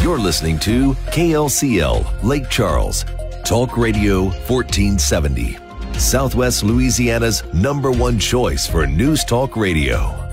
You're listening to KLCL Lake Charles, Talk Radio 1470, Southwest Louisiana's #1 choice for news talk radio.